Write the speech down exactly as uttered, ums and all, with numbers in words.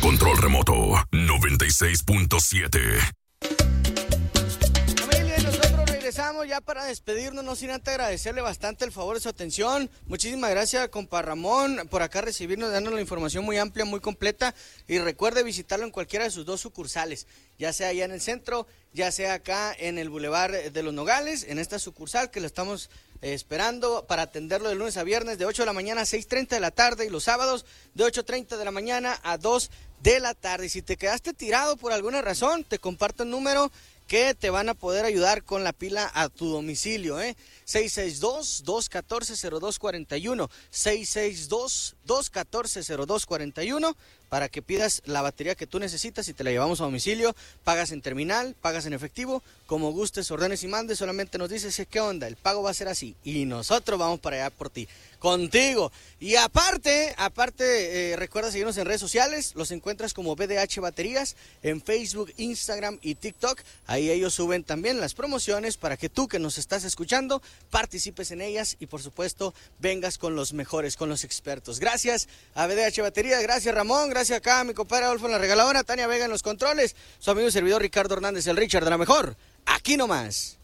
control remoto noventa y seis punto siete. Regresamos ya para despedirnos, no sin antes agradecerle bastante el favor de su atención. Muchísimas gracias, compa Ramón, por acá recibirnos, dándonos la información muy amplia, muy completa. Y recuerde visitarlo en cualquiera de sus dos sucursales, ya sea allá en el centro, ya sea acá en el Boulevard de los Nogales, en esta sucursal que lo estamos eh, esperando para atenderlo de lunes a viernes de ocho de la mañana a seis treinta de la tarde y los sábados de ocho treinta de la mañana a dos de la tarde. Y si te quedaste tirado por alguna razón, te comparto el número que te van a poder ayudar con la pila a tu domicilio, ¿eh? seis seis dos, dos uno cuatro, cero dos cuatro uno, seis seis dos, dos uno cuatro, cero dos cuatro uno, para que pidas la batería que tú necesitas y te la llevamos a domicilio. Pagas en terminal, pagas en efectivo, como gustes, ordenes y mandes, solamente nos dices qué onda, el pago va a ser así y nosotros vamos para allá por ti, contigo. Y aparte, aparte, eh, recuerda seguirnos en redes sociales, los encuentras como B D H Baterías en Facebook, Instagram y TikTok. Ahí ellos suben también las promociones para que tú que nos estás escuchando participes en ellas y por supuesto vengas con los mejores, con los expertos. Gracias a B D H Baterías, gracias Ramón, gracias acá a mi compadre Adolfo en la regaladora, Tania Vega en los controles, su amigo y servidor Ricardo Hernández, el Richard de la mejor, aquí nomás.